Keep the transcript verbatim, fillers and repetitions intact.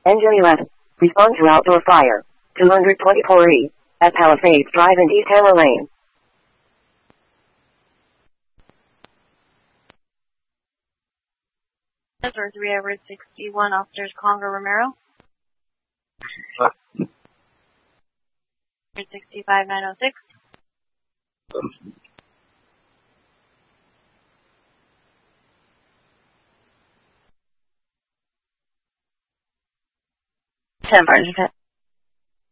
Engine eleven. Respond to outdoor fire. two twenty-four E. At Palisades Drive in East Hammer Lane. Or three over sixty-one, officers Congo Romero. sixty-five nine oh six. ten, Sergeant.